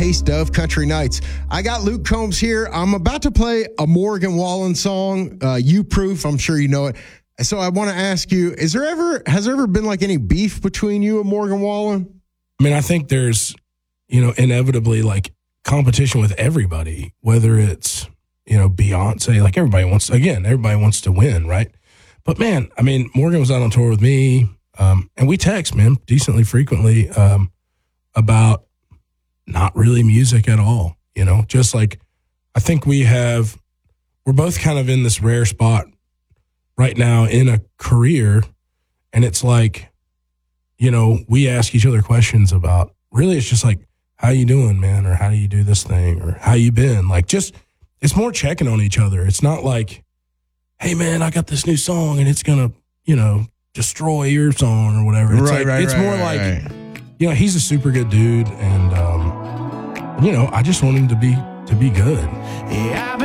taste of country nights. I got Luke Combs here. I'm about to play a Morgan Wallen song, You Proof. I'm sure you know it. So I want to ask you, has there ever been like any beef between you and Morgan Wallen? I mean, I think there's, inevitably like competition with everybody, whether it's, Beyonce, like everybody wants to win, right? But man, I mean, Morgan was out on tour with me, and we text, man, decently frequently, about not really music at all, just like, I think we're both kind of in this rare spot right now in a career. And it's like, we ask each other questions about, really, it's just like, how you doing, man? Or how do you do this thing? Or how you been? Like, just, it's more checking on each other. It's not like, hey man, I got this new song and it's going to, destroy your song or whatever. It's more like, he's a super good dude. And, I just want him to be good. Yeah,